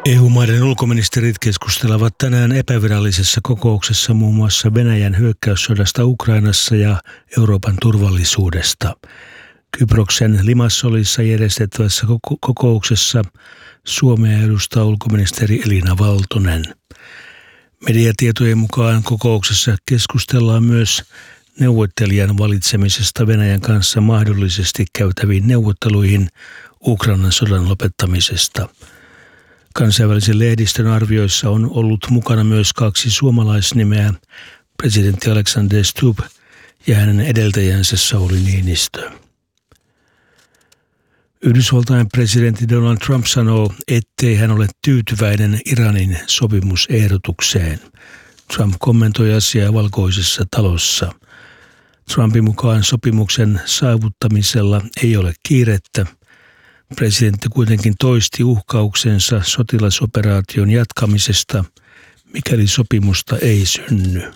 EU-maiden ulkoministerit keskustelevat tänään epävirallisessa kokouksessa muun muassa Venäjän hyökkäyssodasta Ukrainassa ja Euroopan turvallisuudesta. Kyproksen Limassolissa järjestettävässä kokouksessa Suomea edustaa ulkoministeri Elina Valtonen. Mediatietojen mukaan kokouksessa keskustellaan myös neuvottelijan valitsemisesta Venäjän kanssa mahdollisesti käytäviin neuvotteluihin Ukrainan sodan lopettamisesta. Kansainvälisen lehdistön arvioissa on ollut mukana myös 2 suomalaisnimeä, presidentti Alexander Stubb ja hänen edeltäjänsä Sauli Niinistö. Yhdysvaltain presidentti Donald Trump sanoo, ettei hän ole tyytyväinen Iranin sopimusehdotukseen. Trump kommentoi asiaa Valkoisessa talossa. Trumpin mukaan sopimuksen saavuttamisella ei ole kiirettä. Presidentti kuitenkin toisti uhkauksensa sotilasoperaation jatkamisesta, mikäli sopimusta ei synny.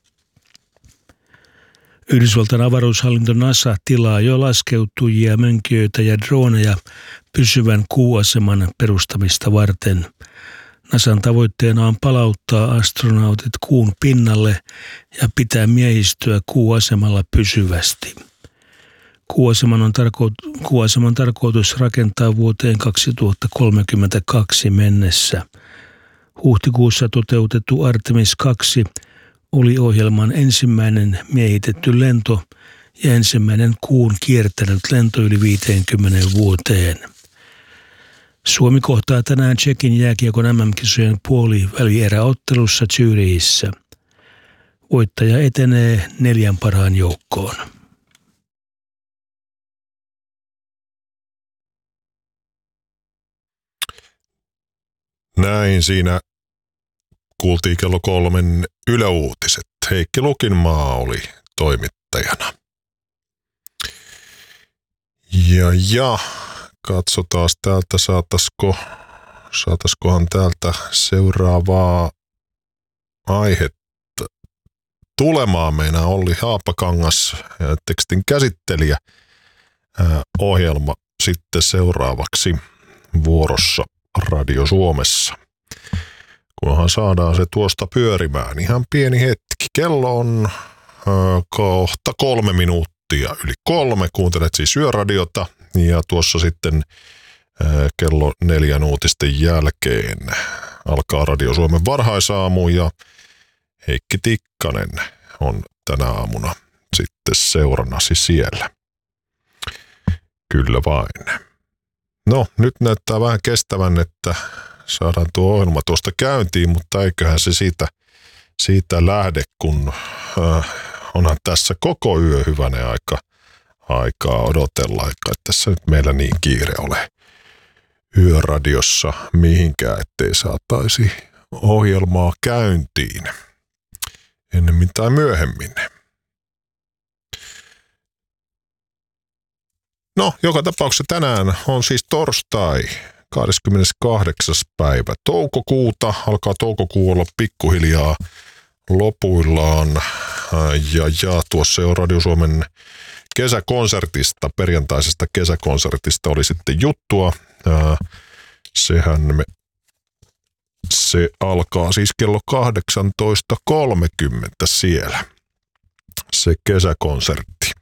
Yhdysvaltain avaruushallinto NASA tilaa jo laskeutujia, mönkijöitä ja droneja pysyvän kuuaseman perustamista varten. NASAn tavoitteena on palauttaa astronautit kuun pinnalle ja pitää miehistöä kuuasemalla pysyvästi. Kuuaseman tarkoitus rakentaa vuoteen 2032 mennessä. Huhtikuussa toteutettu Artemis 2 oli ohjelman ensimmäinen miehitetty lento ja ensimmäinen kuun kiertänyt lento yli 50 vuoteen. Suomi kohtaa tänään Tšekin jääkiekon MM-kisojen puolivälieräottelussa Zürichissä. Voittaja etenee 4 parhaan joukkoon. Näin siinä kuultiin kello 3 yläuutiset. Heikki Lukinmaa oli toimittajana. Ja katsotaan täältä, saataskohan täältä seuraavaa aihetta tulemaan. Meinaa Olli Haapakangas, tekstin käsittelijä, ohjelma sitten seuraavaksi vuorossa Radio Suomessa. Kunhan saadaan se tuosta pyörimään. Ihan pieni hetki. Kello on kohta 3 minuuttia yli 3. Kuuntelet siis Yöradiota ja tuossa sitten kello 4 uutisten jälkeen alkaa Radio Suomen varhaisaamu ja Heikki Tikkanen on tänä aamuna sitten seurannasi siellä. Kyllä vain. No, nyt näyttää vähän kestävän, että saadaan tuo ohjelma tuosta käyntiin, mutta eiköhän se siitä lähde, kun onhan tässä koko yö hyvänen aikaa odotella, että tässä nyt meillä niin kiire ole Yöradiossa mihinkään, ettei saataisi ohjelmaa käyntiin ennemmin tai myöhemmin. No, joka tapauksessa tänään on siis torstai, 28. päivä toukokuuta. Alkaa toukokuu olla pikkuhiljaa lopuillaan. Ja tuossa jo Radio Suomen kesäkonsertista, perjantaisesta kesäkonsertista oli sitten juttua. Se alkaa siis kello 18.30 siellä, se kesäkonsertti.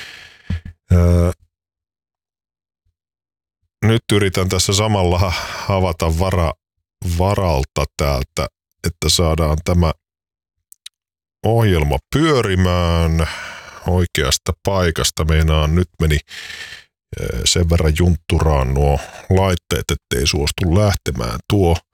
Nyt yritän tässä samalla avata varalta täältä, että saadaan tämä ohjelma pyörimään oikeasta paikasta. Meinaan nyt meni sen verran juntturaan nuo laitteet, ettei suostu lähtemään tuo